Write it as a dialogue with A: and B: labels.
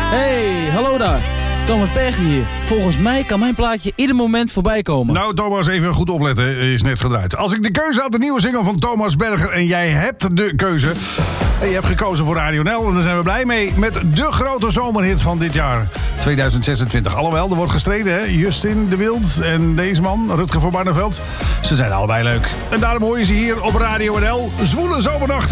A: Hey, hallo daar. Thomas Bergen hier. Volgens mij kan mijn plaatje ieder moment voorbij komen.
B: Nou, Thomas, even goed opletten. Is net gedraaid. Als ik de keuze had, de nieuwe single van Thomas Berger... en jij hebt de keuze... en je hebt gekozen voor Radio NL... en daar zijn we blij mee... met de grote zomerhit van dit jaar 2026. Alhoewel, er wordt gestreden, hè? Justin de Wild en deze man, Rutger van Barneveld. Ze zijn allebei leuk. En daarom hoor je ze hier op Radio NL. Zwoele zomernacht.